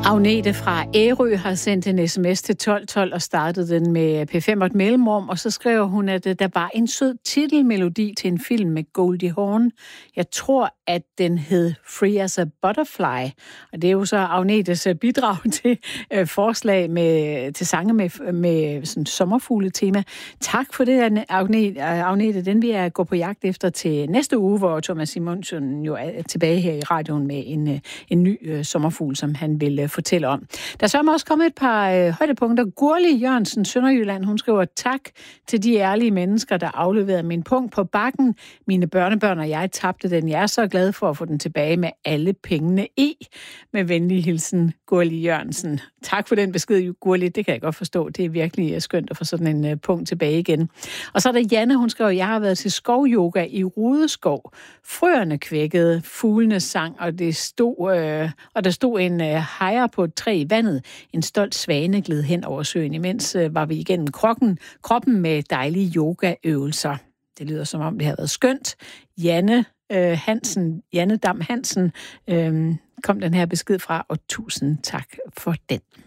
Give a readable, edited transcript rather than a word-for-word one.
Agnete fra Ærø har sendt en sms til 1212 og startet den med P5 og et mellemrum, og så skriver hun, at der var en sød titelmelodi til en film med Goldie Hawn. Jeg tror, at den hed Free as a Butterfly, og det er jo så Agnetes bidrag til forslag til sange med sådan sommerfugletema. Tak for det, Agnete. Den vil jeg gå på jagt efter til næste uge, hvor Thomas Simonsen jo er tilbage her i radioen med en ny sommerfugl, som han vil fortælle om. Der er så også kommet et par højdepunkter. Gurli Jørgensen, Sønderjylland, hun skriver tak til de ærlige mennesker, der afleverede min punkt på bakken. Mine børnebørn og jeg tabte den. Jeg er så glad for at få den tilbage med alle pengene i. Med venlig hilsen, Gurli Jørgensen. Tak for den besked, Gurli. Det kan jeg godt forstå. Det er virkelig skønt at få sådan en punkt tilbage igen. Og så er der Janne, hun skriver, jeg har været til skovyoga i Rudeskov. Frøerne kvækkede, fuglene sang, og der stod en hejer på et træ i vandet. En stolt svane gled hen over søen. Imens var vi igennem kroppen med dejlige yogaøvelser. Det lyder som om, det har været skønt. Janne Dam Hansen kom den her besked fra, og tusind tak for den.